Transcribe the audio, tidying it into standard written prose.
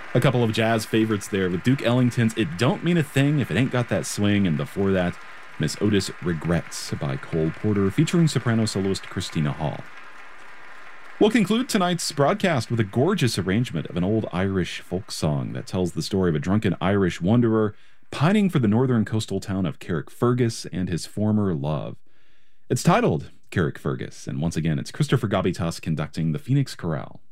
A couple of jazz favorites there with Duke Ellington's It Don't Mean a Thing If It Ain't Got That Swing, and before that, Miss Otis Regrets by Cole Porter, featuring soprano soloist Christina Hall. We'll conclude tonight's broadcast with a gorgeous arrangement of an old Irish folk song that tells the story of a drunken Irish wanderer pining for the northern coastal town of Carrickfergus and his former love. It's titled Carrickfergus, and once again, it's Christopher Gabitas conducting the Phoenix Chorale.